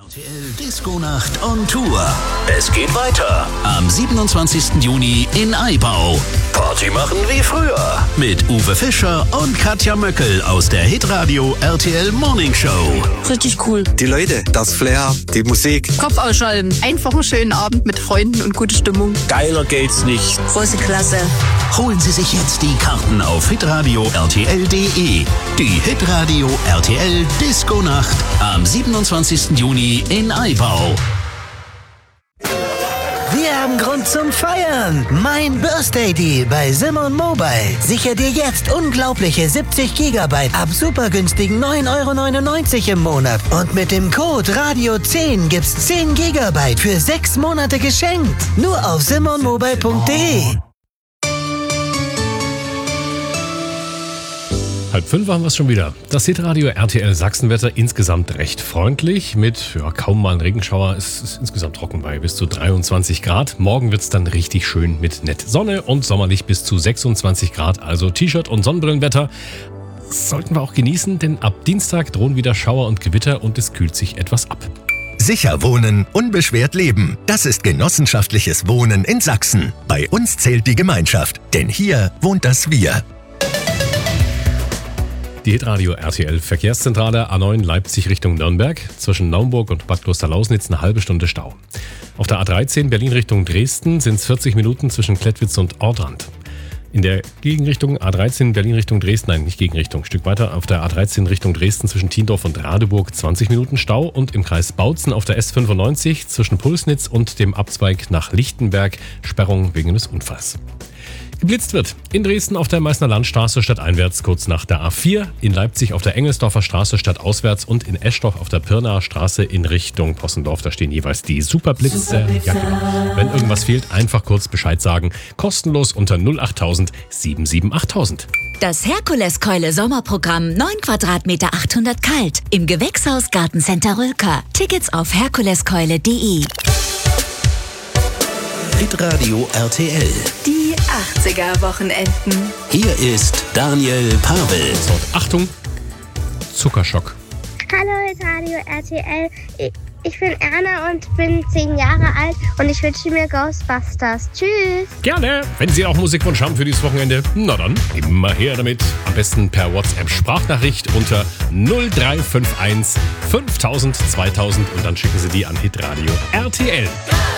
Disco-Nacht on Tour. Es geht weiter am 27. Juni in Aibau. Party machen wie früher mit Uwe Fischer und Katja Möckel aus der Hitradio RTL Morning Show. Richtig cool. Die Leute, das Flair, die Musik. Kopf ausschalten. Einfach einen schönen Abend mit Freunden und gute Stimmung. Geiler geht's nicht. Große Klasse. Holen Sie sich jetzt die Karten auf hitradio RTL.de. Die Hitradio RTL Disco-Nacht am 27. Juni in Aibau. Wir haben Grund zum Feiern. Mein Birthday Deal bei Simon Mobile. Sicher dir jetzt unglaubliche 70 GB ab super günstigen 9,99 € im Monat. Und mit dem Code Radio10 gibt's 10 GB für 6 Monate geschenkt. Nur auf simonmobile.de. 4:30 waren wir es schon wieder. Das Hitradio RTL Sachsenwetter insgesamt recht freundlich mit kaum mal ein Regenschauer. Es ist insgesamt trocken bei bis zu 23 Grad. Morgen wird es dann richtig schön mit nett Sonne und sommerlich bis zu 26 Grad. Also T-Shirt und Sonnenbrillenwetter sollten wir auch genießen, denn ab Dienstag drohen wieder Schauer und Gewitter und es kühlt sich etwas ab. Sicher wohnen, unbeschwert leben. Das ist genossenschaftliches Wohnen in Sachsen. Bei uns zählt die Gemeinschaft, denn hier wohnt das Wir. Die Hitradio RTL Verkehrszentrale A9 Leipzig Richtung Nürnberg. Zwischen Naumburg und Bad Klosterlausnitz eine halbe Stunde Stau. Auf der A13 Berlin Richtung Dresden sind es 40 Minuten zwischen Klettwitz und Ortrand. In der Gegenrichtung A13 Berlin Richtung Dresden, nein, nicht Gegenrichtung, ein Stück weiter, auf der A13 Richtung Dresden zwischen Tiendorf und Radeburg 20 Minuten Stau und im Kreis Bautzen auf der S95 zwischen Pulsnitz und dem Abzweig nach Lichtenberg Sperrung wegen des Unfalls. Geblitzt wird in Dresden auf der Meißner Landstraße stadteinwärts kurz nach der A4, in Leipzig auf der Engelsdorfer Straße stadtauswärts und in Eschdorf auf der Pirnaer Straße in Richtung Possendorf. Da stehen jeweils die Superblitzer. Ja, genau. Wenn irgendwas fehlt, einfach kurz Bescheid sagen. Kostenlos unter 08000 77 8000. Das Herkuleskeule Sommerprogramm 9 Quadratmeter 800 kalt im Gewächshaus Gartencenter Rülker. Tickets auf herkuleskeule.de. Hitradio RTL. Die 80er-Wochenenden. Hier ist Daniel Pavel. So, Achtung, Zuckerschock. Hallo, Radio RTL. Ich bin Erna und bin 10 Jahre alt und ich wünsche mir Ghostbusters. Tschüss. Gerne. Wenn Sie auch Musikwunsch haben für dieses Wochenende, na dann immer her damit. Am besten per WhatsApp-Sprachnachricht unter 0351 5000 2000 und dann schicken Sie die an Hitradio RTL.